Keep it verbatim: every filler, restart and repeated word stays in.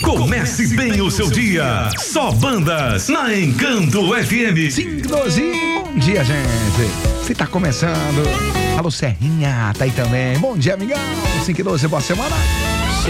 Comece bem o seu dia. Só bandas na Encanto F M. cinco doze, bom dia, gente. Se tá começando. Alô, Serrinha, tá aí também. Bom dia, amigão. cinco doze, boa semana.